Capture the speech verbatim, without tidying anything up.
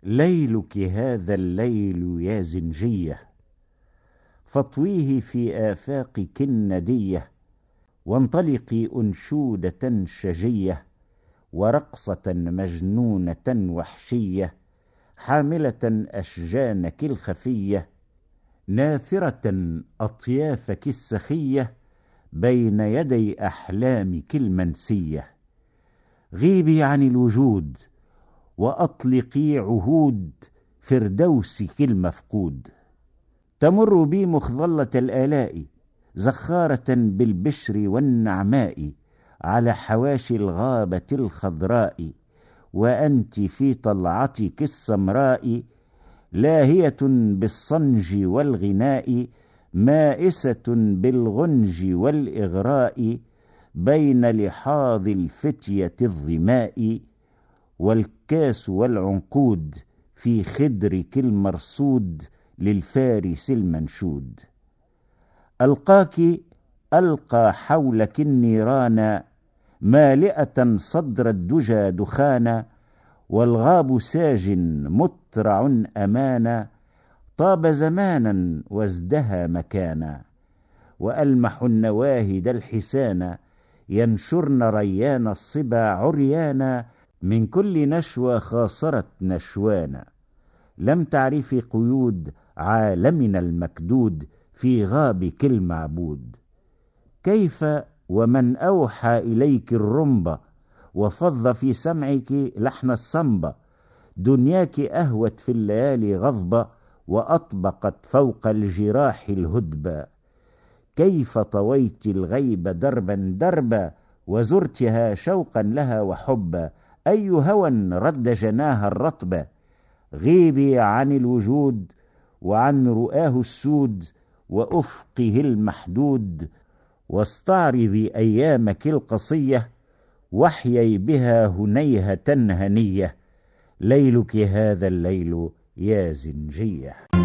ليلك هذا الليل يا زنجية، فاطويه في آفاقك الندية، وانطلقي أنشودة شجية، ورقصة مجنونة وحشية، حاملة أشجانك الخفية، ناثرة أطيافك السخية بين يدي أحلامك المنسية. غيبي عن الوجود وأطلقي عهود فردوسك المفقود. تمر بي مخضلة الآلاء، زخارة بالبشر والنعماء، على حواشي الغابة الخضراء، وأنت في طلعتك السمراء، لاهية بالصنج والغناء، مائسة بالغنج والإغراء، بين لحاظ الفتية الظماء، والكاس والعنقود في خدرك المرصود للفارس المنشود. ألقاك ألقى حولك النيران، مالئة صدر الدجى دخانا، والغاب ساج مترع أمانا، طاب زمانا وازدهى مكانا، وألمح النواهد الحسانا، ينشرن ريان الصبا عريانا، من كل نشوى خاصرت نشوانا. لم تعرفي قيود عالمنا المكدود في غابك المعبود. كيف ومن أوحى إليك الرمبة، وفض في سمعك لحن الصنبة، دنياك أهوت في الليالي غضبة، وأطبقت فوق الجراح الهدبة. كيف طويت الغيب دربا دربا، وزرتها شوقا لها وحبا، أي هوى رد جناها الرطبة. غيبي عن الوجود وعن رؤاه السود وأفقه المحدود، واستعرضي أيامك القصية، واحيي بها هنيهة هنية. ليلك هذا الليل يا زنجية.